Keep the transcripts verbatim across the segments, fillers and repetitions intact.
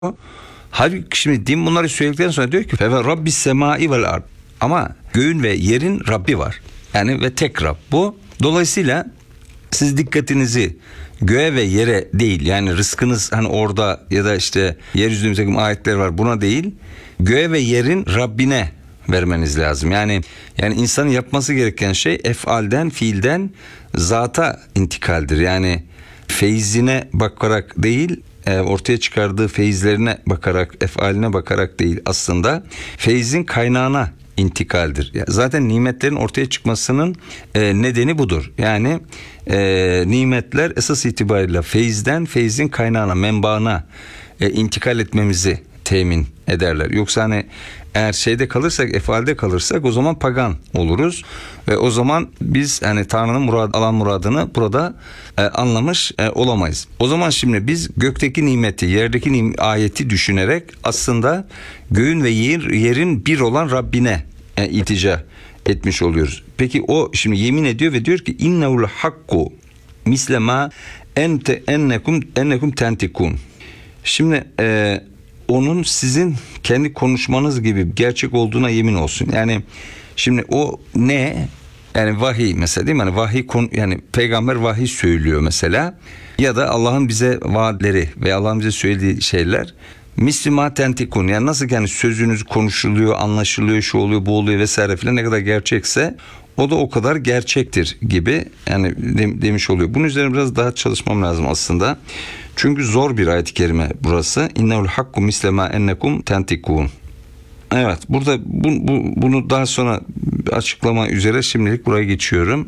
Halbuki şimdi din bunları söyledikten sonra diyor ki fe rabbis semai vel ard. Ama göğün ve yerin Rabbi var. Yani ve tek Rab bu. Dolayısıyla siz dikkatinizi göğe ve yere değil, yani rızkınız hani orada ya da işte yeryüzünde ayetler var, buna değil, göğe ve yerin Rabbine vermeniz lazım. Yani yani insanın yapması gereken şey efalden, fiilden zata intikaldir. Yani feyzine bakarak değil, ortaya çıkardığı feyizlerine bakarak, efaline bakarak değil, aslında feyzin kaynağına intikaldir. Zaten nimetlerin ortaya çıkmasının e, nedeni budur. Yani e, nimetler esas itibariyle feyizden, feyzin kaynağına, menbaına e, intikal etmemizi temin ederler. Yoksa hani eğer şeyde kalırsak, efalde kalırsak o zaman pagan oluruz ve o zaman biz hani Tanrı'nın murad, alan muradını burada e, anlamış e, olamayız. O zaman şimdi biz gökteki nimeti, yerdeki nim- ayeti düşünerek aslında göğün ve yer, yerin bir olan Rabbine e, iltica etmiş oluyoruz. Peki o şimdi yemin ediyor ve diyor ki innehul hakku mislema ente ennekum ennekum tentikun. Şimdi e, onun sizin kendi konuşmanız gibi gerçek olduğuna yemin olsun. Yani şimdi o ne? Yani vahiy mesela, değil mi? Yani vahiy konu, yani peygamber vahiy söylüyor mesela, ya da Allah'ın bize vaatleri ve Allah'ın bize söylediği şeyler mislima tentikun, yani nasıl yani sözünüz konuşuluyor, anlaşılıyor, şu oluyor, bu oluyor vesaire filan, ne kadar gerçekse o da o kadar gerçektir gibi yani demiş oluyor. Bunun üzerine biraz daha çalışmam lazım aslında. Çünkü zor bir ayet-i kerime burası. İnnehul hakku mislema ennekum tentikun. Evet, burada bu, bu, bunu daha sonra açıklama üzere şimdilik buraya geçiyorum.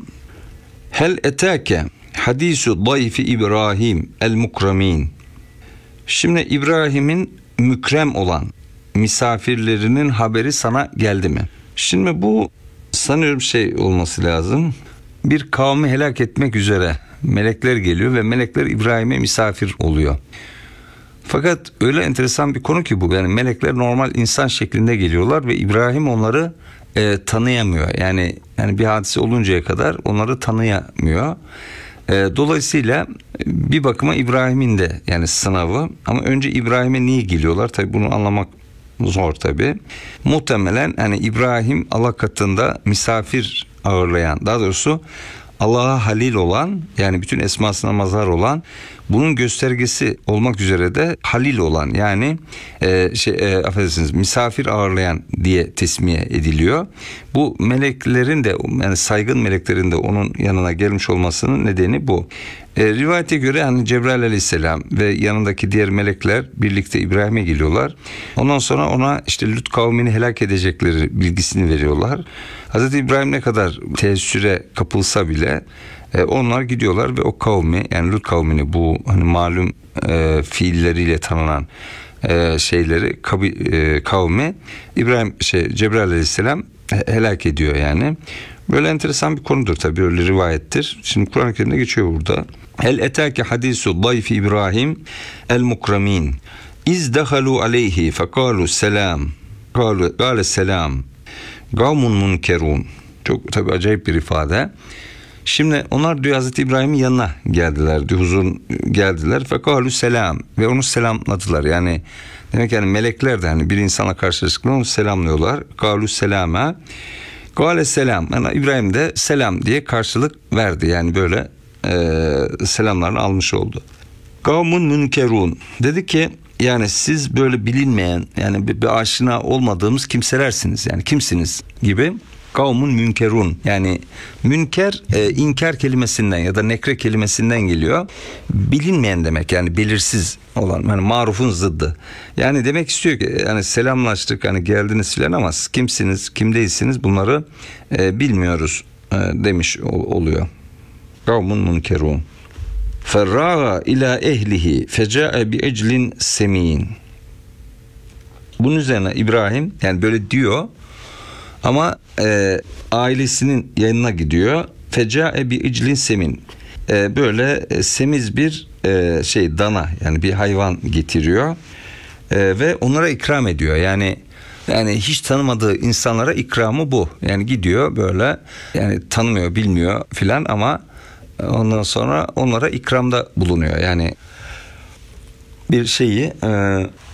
Hel etake hadisu dayfi İbrahim el mukramin. Şimdi İbrahim'in mükrem olan misafirlerinin haberi sana geldi mi? Şimdi bu sanıyorum şey olması lazım. Bir kavmi helak etmek üzere melekler geliyor ve melekler İbrahim'e misafir oluyor. Fakat öyle enteresan bir konu ki bu. Yani melekler normal insan şeklinde geliyorlar ve İbrahim onları e, tanıyamıyor. Yani yani bir hadise oluncaya kadar onları tanıyamıyor. E, dolayısıyla bir bakıma İbrahim'in de yani sınavı. Ama önce İbrahim'e niye geliyorlar? Tabii bunu anlamak zor tabii. Muhtemelen hani İbrahim Allah katında misafir ağırlayan, daha doğrusu Allah'a halil olan, yani bütün esmasına mazhar olan, bunun göstergesi olmak üzere de halil olan, yani e, şey e, affedersiniz misafir ağırlayan diye tesmiye ediliyor. Bu meleklerin de, yani saygın meleklerin de onun yanına gelmiş olmasının nedeni bu. E, rivayete göre hani Cebrail aleyhisselam ve yanındaki diğer melekler birlikte İbrahim'e geliyorlar. Ondan sonra ona işte Lut kavmini helak edecekleri bilgisini veriyorlar. Hazreti İbrahim ne kadar teessüre kapılsa bile e, onlar gidiyorlar ve o kavmi, yani Lut kavmini, bu hani malum e, fiilleriyle tanınan e, şeyleri kabi, e, kavmi İbrahim şey Cebrail aleyhisselam helak ediyor yani. Böyle enteresan bir konudur tabii, öyle rivayettir. Şimdi Kur'an-ı Kerim'de geçiyor burada. Hel etâke hadisu dayfi İbrahim el mukramin. İz dehalu aleyhi fekalu selam. Kalu gâle selam. Gavmun munkerun. Çok tabii acayip bir ifade. Şimdi onlar diyor Hazreti İbrahim'in yanına geldiler, diyor, huzur geldiler. Fekalu selam, ve onu selamladılar. Yani demek yani melekler de hani bir insana karşılaştıklarında onu selamlıyorlar. Kalu selama. Gale selam. Yani İbrahim de selam diye karşılık verdi. Yani böyle e, selamlarını almış oldu. Kavmun münkerun. Dedi ki yani siz böyle bilinmeyen, yani bir, bir aşina olmadığımız kimselersiniz. Yani kimsiniz gibi. Kavmun münkerun. Yani münker e, inkar kelimesinden ya da nekre kelimesinden geliyor. Bilinmeyen demek, yani belirsiz olan, yani marufun zıddı. Yani demek istiyor ki yani selamlaştık, hani geldiniz filan ama kimsiniz, kim değilsiniz bunları e, bilmiyoruz e, demiş oluyor. Kavmun münkerun. Ferraga ila ehlihi fecae bi eclin semin. Bunun üzerine İbrahim yani böyle diyor ama e, ailesinin yanına gidiyor. Fecae bi eclin semin. E, böyle e, semiz bir e, şey dana, yani bir hayvan getiriyor e, ve onlara ikram ediyor. Yani yani hiç tanımadığı insanlara ikramı bu. Yani gidiyor böyle, yani tanımıyor, bilmiyor filan ama ondan sonra onlara ikramda bulunuyor. Yani bir şeyi e,